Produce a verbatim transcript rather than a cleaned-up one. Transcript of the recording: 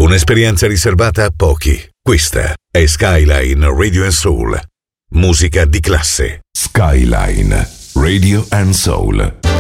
Un'esperienza riservata a pochi. Questa è Skyline Radio and Soul. Musica di classe. Skyline Radio and Soul.